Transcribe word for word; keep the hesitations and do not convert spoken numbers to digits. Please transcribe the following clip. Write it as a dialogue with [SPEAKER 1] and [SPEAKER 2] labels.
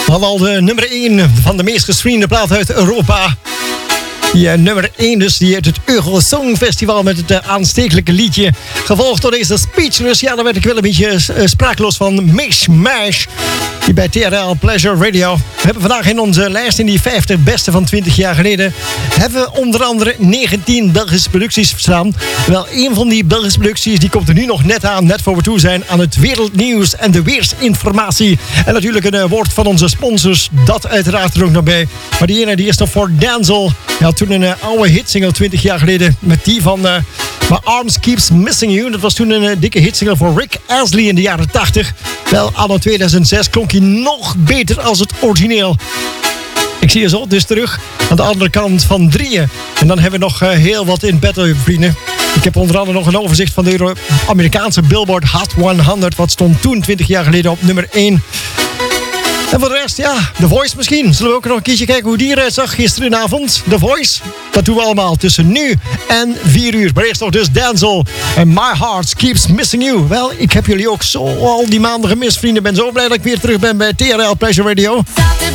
[SPEAKER 1] We hadden al de nummer één van de meest gestreamde plaat uit Europa. Die uh, nummer één dus, die uit het Eurosong Festival met het uh, aanstekelijke liedje. Gevolgd door deze Speechless. Ja, daar werd ik wel een beetje uh, sprakeloos van. Mish Mash. Die bij T R L Pleasure Radio. We hebben vandaag in onze lijst in die vijftig beste van twintig jaar geleden. Hebben we onder andere negentien Belgische producties verstaan. Wel, een van die Belgische producties die komt er nu nog net aan. Net voor we toe zijn aan het wereldnieuws en de weersinformatie. En natuurlijk een uh, woord van onze sponsors. Dat uiteraard er ook nog bij. Maar die ene die is nog voor Denzel. Ja, toen een uh, oude hitsingle twintig jaar geleden. Met die van uh, My Arms Keeps Missing You. Dat was toen een uh, dikke hitsingle voor Rick Astley in de jaren tachtig. Wel, anno tweeduizend zes klonk hij nog beter als het origineel. Ik zie je zo dus terug aan de andere kant van drieën. En dan hebben we nog uh, heel wat in petto, vrienden. Ik heb onder andere nog een overzicht van de Euro- Amerikaanse Billboard Hot honderd. Wat stond toen twintig jaar geleden op nummer één. En voor de rest, ja, The Voice misschien. Zullen we ook nog een keertje kijken hoe die eruit zag gisterenavond? The Voice, dat doen we allemaal tussen nu en vier uur. Maar eerst nog dus Denzel en My Heart Keeps Missing You. Wel, ik heb jullie ook zo al die maanden gemist, vrienden. Ik ben zo blij dat ik weer terug ben bij T R L Pleasure Radio.